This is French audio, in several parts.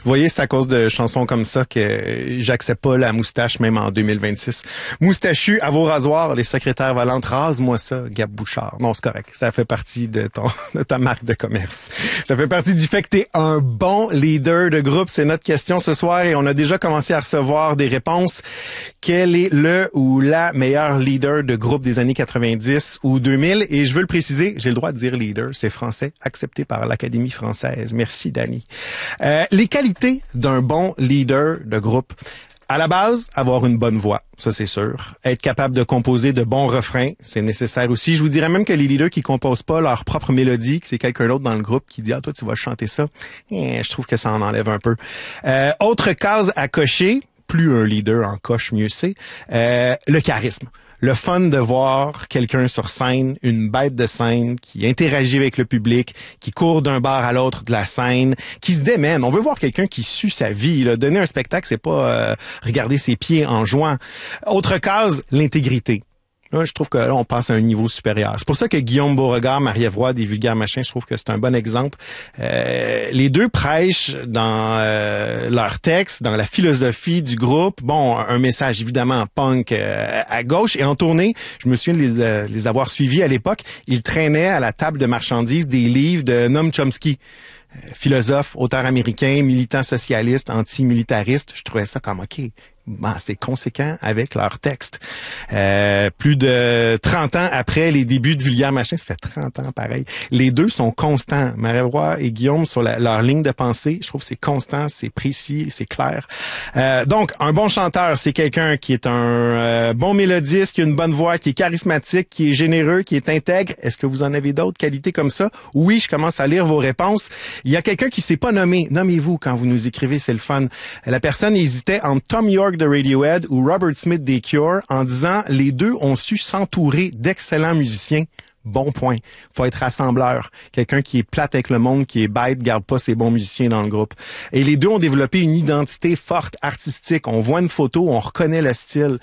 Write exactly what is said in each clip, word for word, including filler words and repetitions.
Vous voyez, c'est à cause de chansons comme ça que j'accepte pas la moustache même en deux mille vingt-six. Moustachu, à vos rasoirs, les secrétaires volantes, rase-moi ça, Gab Bouchard. Non, c'est correct. Ça fait partie de ton de ta marque de commerce. Ça fait partie du fait que t'es un bon leader de groupe. C'est notre question ce soir et on a déjà commencé à recevoir des réponses. Quel est le ou la meilleur leader de groupe des années quatre-vingt-dix ou deux mille? Et je veux le préciser, j'ai le droit de dire leader, c'est français, accepté par l'Académie française. Merci, Dani. Euh, les qualités d'un bon leader de groupe. À la base, avoir une bonne voix, ça c'est sûr. Être capable de composer de bons refrains, c'est nécessaire aussi. Je vous dirais même que les leaders qui composent pas leur propre mélodie, que c'est quelqu'un d'autre dans le groupe qui dit « Ah, toi, tu vas chanter ça. Eh, » je trouve que ça en enlève un peu. Euh, autre case à cocher, plus un leader en coche, mieux c'est, euh, le charisme. Le fun de voir quelqu'un sur scène, une bête de scène qui interagit avec le public, qui court d'un bar à l'autre de la scène, qui se démène. On veut voir quelqu'un qui sue sa vie. Là. Donner un spectacle, c'est pas euh, regarder ses pieds en jouant. Autre case, l'intégrité. Là, je trouve que là, on passe à un niveau supérieur. C'est pour ça que Guillaume Beauregard, Marie-Ève Roy, des Vulgaires Machins, je trouve que c'est un bon exemple. Euh, les deux prêchent dans euh, leur texte, dans la philosophie du groupe. Bon, un message évidemment punk euh, à gauche. Et en tournée, je me souviens de les, euh, les avoir suivis à l'époque. Ils traînaient à la table de marchandises des livres de Noam Chomsky. Philosophe, auteur américain, militant socialiste, anti-militariste. Je trouvais ça comme, OK, ben, c'est conséquent avec leur texte. Euh, plus de trente ans après les débuts de Vulgaires Machins, ça fait trente ans pareil. Les deux sont constants. Marie-Ève Roy et Guillaume, sur la, leur ligne de pensée, je trouve que c'est constant, c'est précis, c'est clair. Euh, donc, un bon chanteur, c'est quelqu'un qui est un euh, bon mélodiste, qui a une bonne voix, qui est charismatique, qui est généreux, qui est intègre. Est-ce que vous en avez d'autres qualités comme ça? Oui, je commence à lire vos réponses. Il y a quelqu'un qui s'est pas nommé. Nommez-vous quand vous nous écrivez, c'est le fun. La personne hésitait entre Tom York de Radiohead ou Robert Smith des Cure en disant les deux ont su s'entourer d'excellents musiciens. Bon point. Faut être rassembleur. Quelqu'un qui est plate avec le monde, qui est bête, garde pas ses bons musiciens dans le groupe. Et les deux ont développé une identité forte, artistique. On voit une photo, on reconnaît le style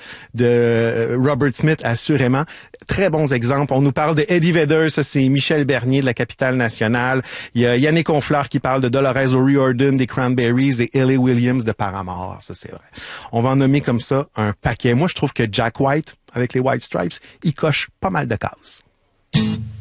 de Robert Smith, assurément. Très bons exemples. On nous parle de Eddie Vedder, ça c'est Michel Bernier de la Capitale Nationale. Il y a Yannick Onfleur qui parle de Dolores O'Riordan des Cranberries et Ellie Williams de Paramore. Ça c'est vrai. On va en nommer comme ça un paquet. Moi je trouve que Jack White, avec les White Stripes, il coche pas mal de cases.